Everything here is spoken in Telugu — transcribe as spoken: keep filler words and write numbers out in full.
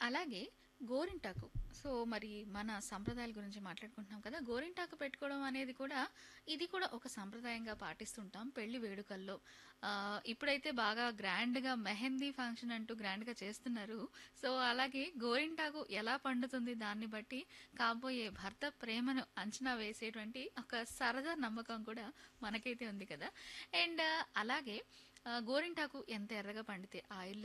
అలాగే గోరింటాకు. సో, మరి మన సంప్రదాయాల గురించి మాట్లాడుకుంటున్నాం కదా! గోరింటాకు పెట్టుకోవడం అనేది కూడా ఇది కూడా ఒక సంప్రదాయంగా పాటిస్తుంటాం పెళ్లి వేడుకల్లో. ఆహ్, ఇప్పుడైతే బాగా గ్రాండ్‌గా మెహందీ ఫంక్షన్ అంటూ గ్రాండ్‌గా చేస్తున్నారు. సో, అలాగే గోరింటాకు ఎలా పండుతుంది దాన్ని బట్టి కాబోయే భర్త ప్రేమను అంచనా వేసేటువంటి ఒక సరదా నమ్మకం కూడా మనకైతే ఉంది కదా! అండ్ అలాగే ఆహ్, గోరింటాకు ఎంత ఎర్రగా పండితే ఆ ఇల్లు